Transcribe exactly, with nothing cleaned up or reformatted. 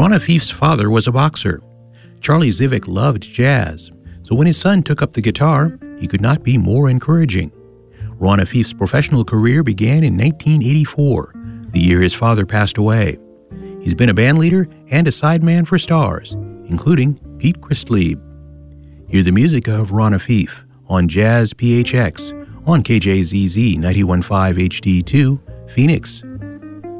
Ron Afif's father was a boxer. Charlie Zivick loved jazz, so when his son took up the guitar, he could not be more encouraging. Ron Afif's professional career began in nineteen eighty-four, the year his father passed away. He's been a bandleader and a sideman for stars, including Pete Christlieb. Hear the music of Ron Afif on Jazz P H X on K J Z Z ninety-one point five H D two, Phoenix,